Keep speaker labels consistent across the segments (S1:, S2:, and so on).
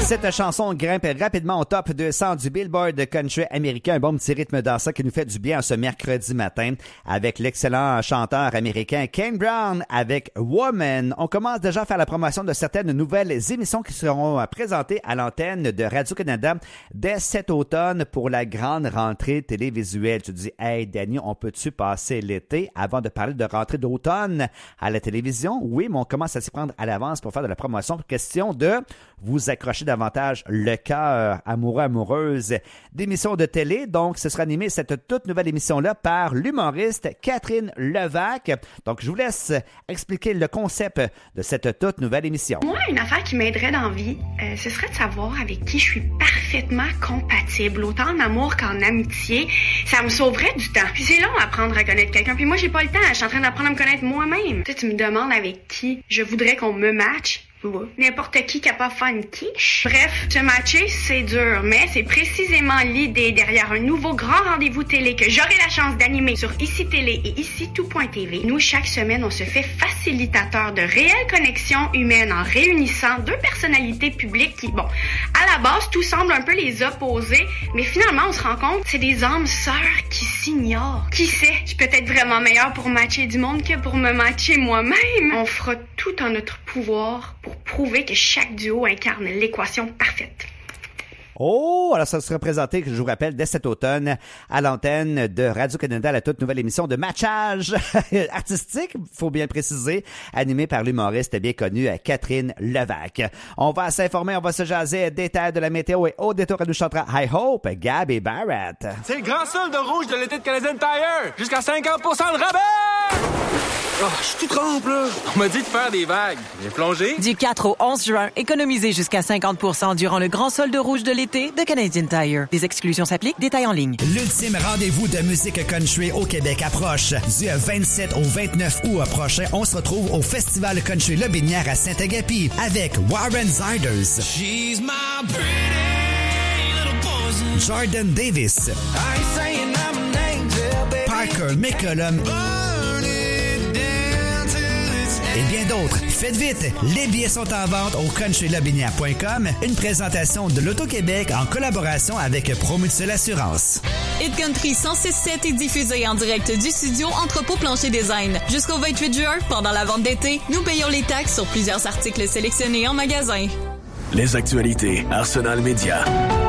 S1: Cette chanson grimpe rapidement au top 200 du Billboard country américain. Un bon petit rythme dansant qui nous fait du bien ce mercredi matin avec l'excellent chanteur américain Kane Brown avec Woman. On commence déjà à faire la promotion de certaines nouvelles émissions qui seront présentées à l'antenne de Radio-Canada dès cet automne pour la grande rentrée télévisuelle. Tu te dis, hey Danny, on peut-tu passer l'été avant de parler de rentrée d'automne à la télévision? Oui, mais on commence à s'y prendre à l'avance pour faire de la promotion. Question de vous accrocher davantage le cœur amoureux, amoureuse d'émissions de télé. Donc, ce sera animé cette toute nouvelle émission-là par l'humoriste Catherine Levac. Donc, je vous laisse expliquer le concept de cette toute nouvelle émission.
S2: Moi, une affaire qui m'aiderait dans la vie, ce serait de savoir avec qui je suis parfaitement compatible, autant en amour qu'en amitié. Ça me sauverait du temps. Puis c'est long à apprendre à connaître quelqu'un. Puis moi, j'ai pas le temps. Je suis en train d'apprendre à me connaître moi-même. Tu me demandes avec qui je voudrais qu'on me matche. N'importe qui capable de faire une quiche. Bref, se matcher, c'est dur, mais c'est précisément l'idée derrière un nouveau grand rendez-vous télé que j'aurai la chance d'animer sur ICI Télé et ICI Tout.tv. Nous, chaque semaine, on se fait facilitateur de réelles connexions humaines en réunissant deux personnalités publiques qui, bon, à la base, tout semble un peu les opposer, mais finalement, on se rend compte que c'est des âmes sœurs qui s'ignorent. Qui sait, je suis peut-être vraiment meilleure pour matcher du monde que pour me matcher moi-même. On fera tout en notre pouvoir pour prouver que chaque duo incarne l'équation parfaite.
S1: Oh, alors ça sera présenté, je vous rappelle, dès cet automne à l'antenne de Radio-Canada, la toute nouvelle émission de matchage artistique, faut bien le préciser, animée par l'humoriste bien connue Catherine Levac. On va s'informer, on va se jaser, détails de la météo et au détour, elle nous chantera I Hope, Gabby Barrett.
S3: C'est le grand solde rouge de l'été de Canadian Tire! Jusqu'à 50% de rabais! Oh, je suis tout trempe, là. On m'a dit de faire des vagues. J'ai plongé.
S4: Du 4 au 11 juin, économisez jusqu'à 50% durant le grand solde rouge de l'été de Canadian Tire. Des exclusions s'appliquent, détails en ligne.
S5: L'ultime rendez-vous de musique country au Québec approche. Du 27 au 29 août prochain, on se retrouve au Festival Country Lobinière à Saint-Agapi avec Warren Ziders,
S6: She's my pretty little poison.
S5: Jordan Davis,
S6: I ain't saying I'm an angel, baby.
S5: Parker McCollum et bien d'autres. Faites vite, les billets sont en vente au countrylobinière.com. Une présentation de l'Auto-Québec en collaboration avec Promutuelle Assurance.
S7: Hit Country 106.7 est diffusé en direct du studio Entrepôt Plancher Design. Jusqu'au 28 juin, pendant la vente d'été, nous payons les taxes sur plusieurs articles sélectionnés en magasin.
S8: Les actualités Arsenal Média.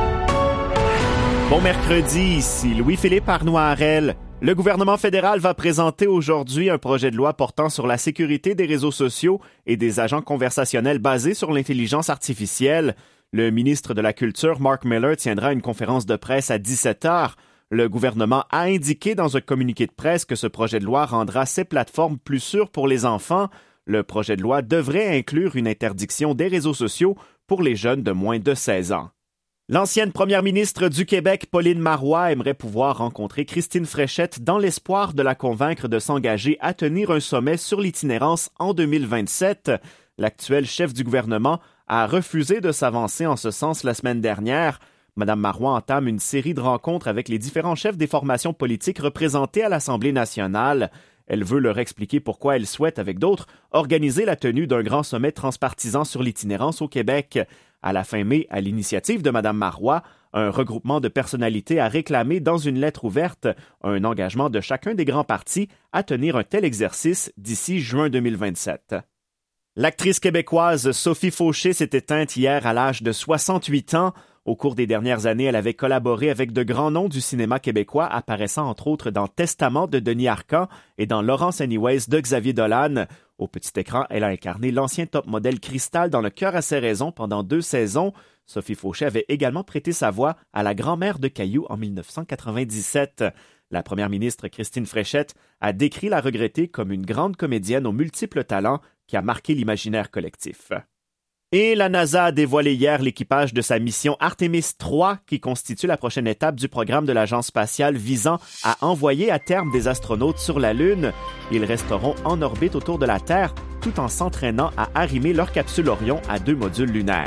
S9: Bon mercredi, ici Louis-Philippe Arnoirel. Le gouvernement fédéral va présenter aujourd'hui un projet de loi portant sur la sécurité des réseaux sociaux et des agents conversationnels basés sur l'intelligence artificielle. Le ministre de la Culture, Mark Miller, tiendra une conférence de presse à 17h. Le gouvernement a indiqué dans un communiqué de presse que ce projet de loi rendra ces plateformes plus sûres pour les enfants. Le projet de loi devrait inclure une interdiction des réseaux sociaux pour les jeunes de moins de 16 ans. L'ancienne première ministre du Québec, Pauline Marois, aimerait pouvoir rencontrer Christine Fréchette dans l'espoir de la convaincre de s'engager à tenir un sommet sur l'itinérance en 2027. L'actuel chef du gouvernement a refusé de s'avancer en ce sens la semaine dernière. Mme Marois entame une série de rencontres avec les différents chefs des formations politiques représentés à l'Assemblée nationale. Elle veut leur expliquer pourquoi elle souhaite, avec d'autres, organiser la tenue d'un grand sommet transpartisan sur l'itinérance au Québec. À la fin mai, à l'initiative de Mme Marois, un regroupement de personnalités a réclamé dans une lettre ouverte un engagement de chacun des grands partis à tenir un tel exercice d'ici juin 2027. L'actrice québécoise Sophie Fauché s'est éteinte hier à l'âge de 68 ans. Au cours des dernières années, elle avait collaboré avec de grands noms du cinéma québécois, apparaissant entre autres dans Testament de Denis Arcand et dans Laurence Anyways de Xavier Dolan. Au petit écran, elle a incarné l'ancien top modèle Cristal dans Le cœur à ses raisons pendant 2 saisons. Sophie Fauché avait également prêté sa voix à la grand-mère de Caillou en 1997. La première ministre Christine Fréchette a décrit la regretter comme une grande comédienne aux multiples talents qui a marqué l'imaginaire collectif. Et la NASA a dévoilé hier l'équipage de sa mission Artemis 3 qui constitue la prochaine étape du programme de l'agence spatiale visant à envoyer à terme des astronautes sur la Lune. Ils resteront en orbite autour de la Terre tout en s'entraînant à arrimer leur capsule Orion à 2 modules lunaires.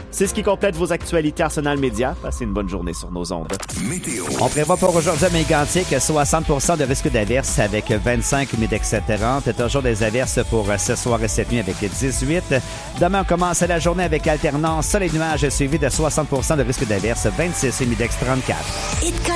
S9: C'est ce qui complète vos actualités Arsenal Média. Passez une bonne journée sur nos ondes.
S5: Météo.
S1: On prévoit pour aujourd'hui à Mégantic 60% de risque d'averse avec 25 humidex30. Toujours des averses pour ce soir et cette nuit avec 18. Demain, on commence la journée avec alternance sol et nuages suivi de 60% de risque d'averse, 26 humidex34.